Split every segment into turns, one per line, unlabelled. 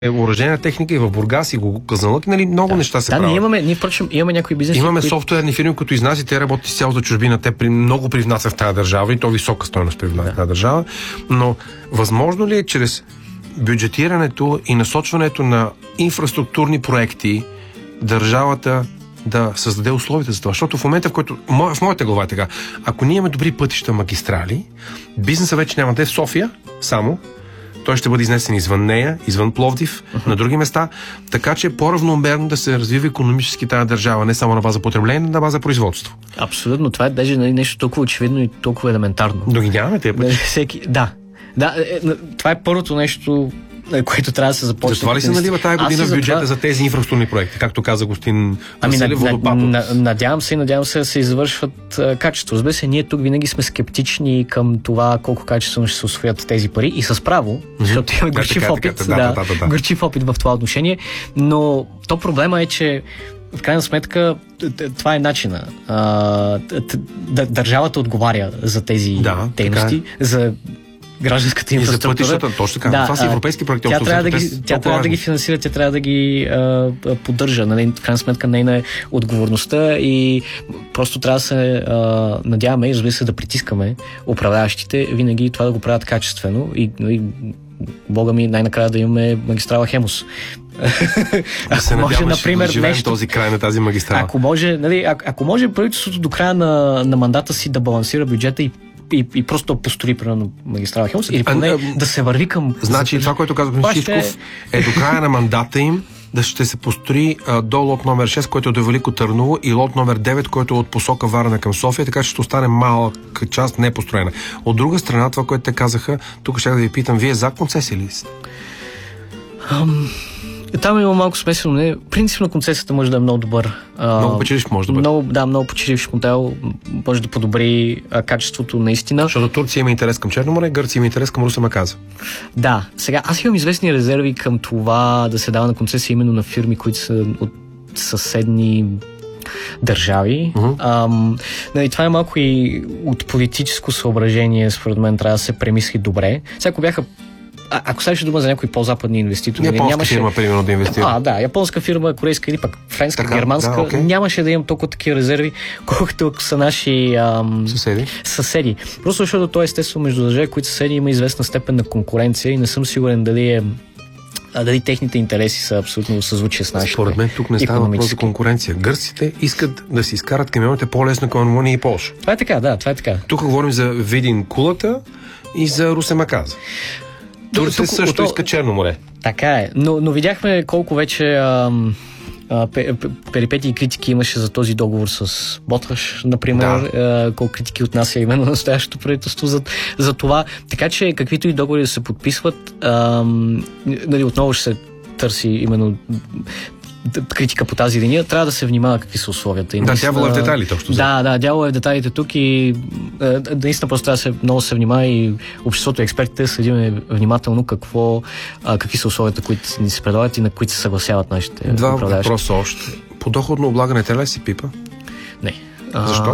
оръжейна техника и в Бургас и го Казанлък, нали, много неща се правят.
Ние впрочем имаме някои бизнеси.
Имаме софтуерни фирми, които изнасят, те работят с цялата чужбина, те много привнасят в тази държава и то висока стойност привнасят в тази държава, но възможно ли е чрез бюджетирането и насочването на инфраструктурни проекти държавата да създаде условията за това? Защото в момента, в който, в моята глава е така, ако ние имаме добри пътища, магистрали, бизнесът вече няма да е в София само, той ще бъде изнесен извън нея, извън Пловдив, на други места, така че по-равномерно да се развива икономически тази държава, не само на база потребление, но на база производство.
Абсолютно, това е даже нещо толкова очевидно и толкова елементарно.
Но ги нямаме тези пъти.
Да, това е първото нещо, което трябва да се започне.
Затова ли се налива тази година в бюджета за тези инфраструктурни проекти, както каза господин
Надявам се да се извършват качество. Разбира се, ние тук винаги сме скептични към това колко качествено ще се усвоят тези пари и с право, защото имаме горчив опит в това отношение, но то проблема е, че в крайна сметка това е начина. Държавата отговаря за тези дейности, за гражданската инфраструктура.
За пътищата, точно така. Това са европейски проекти.
Тя трябва да ги финансира, тя трябва да ги поддържа. Нали? В крайна сметка нейна е отговорността и просто трябва да се надяваме и разбира се да притискаме управляващите винаги това да го правят качествено и Бога ми, най-накрая да имаме магистрала Хемус.
Да се надяваме, например, да живеем този край на тази магистрала.
Ако може правителството до края на мандата си да балансира бюджета и просто да построи примерно магистрала Хемус или поне да се върви към...
Значи това, което каза господин Шишков, е до края на мандата им да ще се построи до лот номер 6, който е до Велико Търново, и лот номер 9, който е от посока Варна към София, така че ще остане малка част непостроена. От друга страна, това, което те казаха, тук ще да ви питам, вие за концесия ли сте?
Там има малко смесено. Не. Принципно концесията може да е много добър.
Много печеливш може да бъде.
Много печеливш модел. Може да подобри качеството наистина.
Защото Турция има интерес към Черно море, Гърция има интерес към Русе Маказа.
Да. Сега аз имам известни резерви към това да се дава на концесия именно на фирми, които са от съседни държави. Това е малко и от политическо съображение, според мен трябва да се премисли добре. Сега ако ставаше дума за някои по-западни инвеститори...
Японска фирма, примерно, да инвестира.
Японска фирма, корейска или пък френска, германска, нямаше да имам толкова такива резерви, колкото ако са наши съседи. Просто защото то естествено между държави, които съседи, има известна степен на конкуренция и не съм сигурен дали техните интереси са абсолютно съзвучие с нашите.
Според мен тук не става въпрос за конкуренция. Гърците искат да си изкарат камионите по-лесно към Румъния и Полша.
Това е така, това е така.
Тук говорим за Видин Кулата и за Русе Маказа. Турция също иска Черно море.
Така е, но видяхме колко вече перипетии и критики имаше за този договор с Боташ, например, колко критики отнася именно настоящото правителство за това. Така че каквито и договори да се подписват, отново ще се търси именно критика по тази линия, трябва да се внимава какви са условията.
Дявол е в детайлите.
Дявол е в детайлите тук и наистина просто трябва много се внимава и обществото и експертите следим внимателно какви са условията, които ни се предлагат и на които се съгласяват нашите управляващи.
Два въпроса още. Подоходно облагане трябва ли си пипа?
Не.
Защо?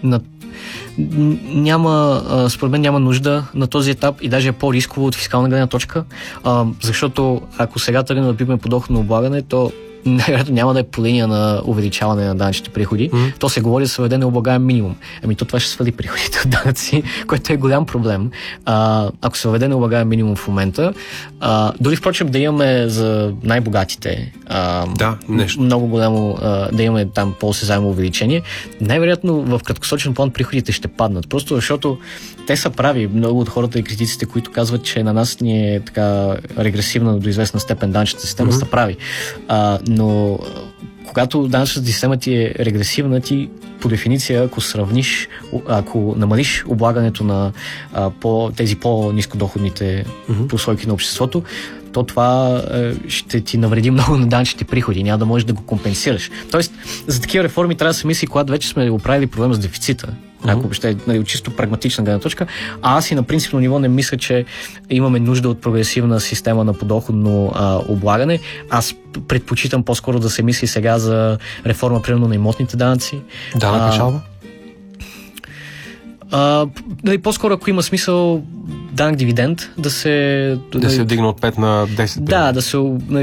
Според мен няма нужда на този етап и даже е по-рисково от фискална гледна точка, защото ако сега тръгнем да пипаме подоходно облагане, то най-вероятно няма да е по линия на увеличаване на данъчните приходи. То се говори да се въведе необлагаем минимум. Това ще свали приходите от данъци, което е голям проблем. Ако се въведе необлагаем минимум в момента, дори впрочем да имаме за най-богатите много голямо да имаме там по-осезаемо увеличение, най-вероятно в краткосрочен план приходите ще паднат. Просто защото те са прави. Много от хората и критиците, които казват, че на нас ни е така регресивна до известна степен данъчната система, са прави. Но когато данъчната система ти е регресивна, ти по дефиниция, ако намалиш облагането на тези по-нискодоходните прослойки на обществото, то това ще ти навреди много на данъчните приходи. Няма да можеш да го компенсираш. Тоест, за такива реформи трябва да се мисли, когато вече сме оправили проблема с дефицита. Ако ще е от чисто прагматична гледна точка. А аз и на принципно ниво не мисля, че имаме нужда от прогресивна система на подоходно облагане. Аз предпочитам по-скоро да се мисли сега за реформа, примерно на имотните данъци.
Данък печалба?
Нали, по-скоро, ако има смисъл данък дивиденд, да се
вдигне от 5 на 10.
Да, да се